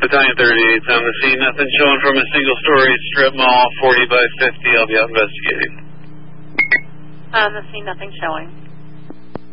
Battalion 38's on the scene. Nothing showing from a single-story strip mall, 40 by 50. I'll be out investigating. On the scene, nothing showing.